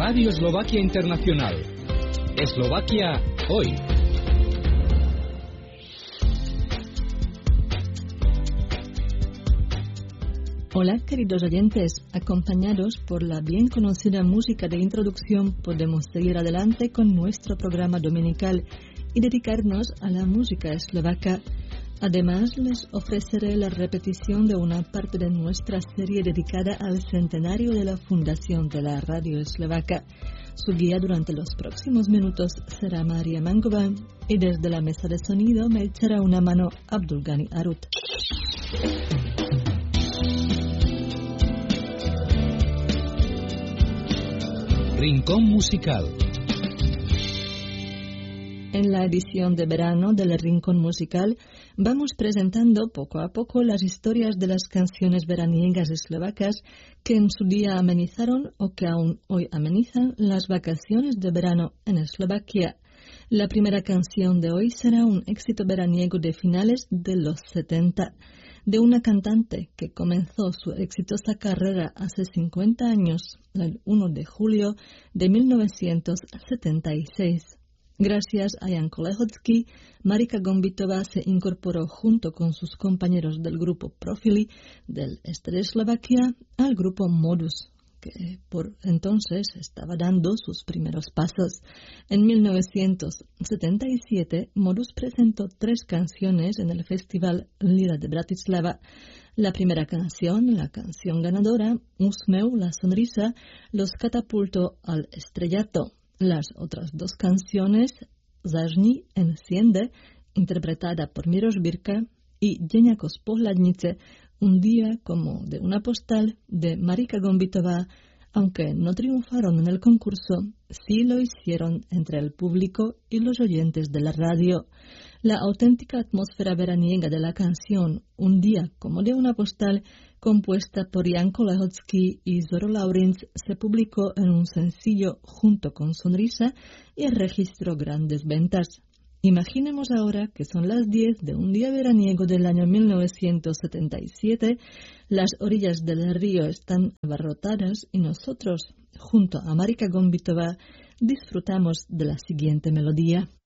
Radio Eslovaquia Internacional. Eslovaquia hoy. Hola, queridos oyentes. Acompañados por la bien conocida música de introducción, podemos seguir adelante con nuestro programa dominical y dedicarnos a la música eslovaca. Además, les ofreceré la repetición de una parte de nuestra serie dedicada al centenario de la fundación de la radio eslovaca. Su guía durante los próximos minutos será María Mangova y desde la mesa de sonido me echará una mano Abdulgani Arut. Rincón musical. En la edición de verano del Rincón Musical vamos presentando poco a poco las historias de las canciones veraniegas eslovacas que en su día amenizaron o que aún hoy amenizan las vacaciones de verano en Eslovaquia. La primera canción de hoy será un éxito veraniego de finales de los 70, de una cantante que comenzó su exitosa carrera hace 50 años, el 1 de julio de 1976. Gracias a Jan Kolehocký, Marika Gombitová se incorporó junto con sus compañeros del grupo Profili del este de Eslovaquia al grupo Modus, que por entonces estaba dando sus primeros pasos. En 1977, Modus presentó 3 canciones en el Festival Lira de Bratislava. La primera canción, la canción ganadora, Úsmev, la sonrisa, los catapultó al estrellato. Las otras 2 canciones, Zažni, enciende, interpretada por Miroš Birka, y Deň z pohľadnice, un día como de una postal, de Marika Gombitová, aunque no triunfaron en el concurso, sí lo hicieron entre el público y los oyentes de la radio. La auténtica atmósfera veraniega de la canción, un día como de una postal, compuesta por Jan Kolehocký y Zoro Laurinc, se publicó en un sencillo junto con Sonrisa y registró grandes ventas. Imaginemos ahora que son las 10 de un día veraniego del año 1977, las orillas del río están abarrotadas y nosotros, junto a Marika Gombitová, disfrutamos de la siguiente melodía.